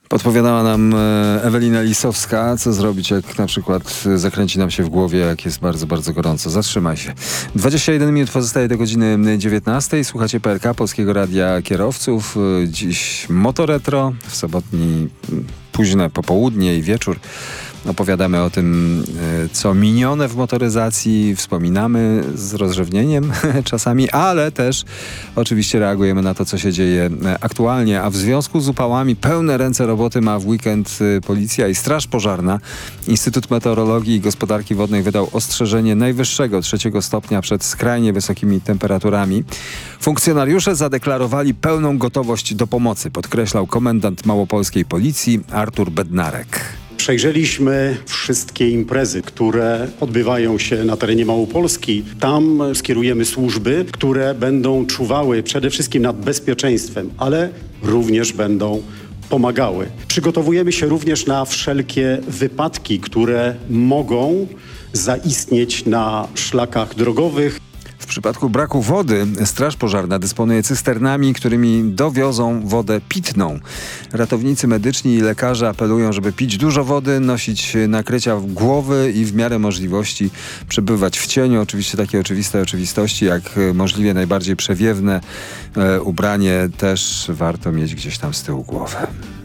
Podpowiadała nam Ewelina Lisowska, co zrobić, jak na przykład zakręci nam się w głowie, jak jest bardzo, bardzo gorąco. Zatrzymaj się. 21 minut pozostaje do godziny 19. Słuchacie PRK, Polskiego Radia Kierowców. Dziś Motoretro, w sobotni późne popołudnie i wieczór. Opowiadamy o tym, co minione w motoryzacji, wspominamy z rozrzewnieniem czasami, ale też oczywiście reagujemy na to, co się dzieje aktualnie. A w związku z upałami pełne ręce roboty ma w weekend Policja i Straż Pożarna. Instytut Meteorologii i Gospodarki Wodnej wydał ostrzeżenie najwyższego 3 stopnia przed skrajnie wysokimi temperaturami. Funkcjonariusze zadeklarowali pełną gotowość do pomocy, podkreślał komendant małopolskiej Policji Artur Bednarek. Przejrzeliśmy wszystkie imprezy, które odbywają się na terenie Małopolski. Tam skierujemy służby, które będą czuwały przede wszystkim nad bezpieczeństwem, ale również będą pomagały. Przygotowujemy się również na wszelkie wypadki, które mogą zaistnieć na szlakach drogowych. W przypadku braku wody Straż Pożarna dysponuje cysternami, którymi dowiozą wodę pitną. Ratownicy medyczni i lekarze apelują, żeby pić dużo wody, nosić nakrycia głowy i w miarę możliwości przebywać w cieniu. Oczywiście takie oczywiste oczywistości, jak możliwie najbardziej przewiewne ubranie też warto mieć gdzieś tam z tyłu głowy.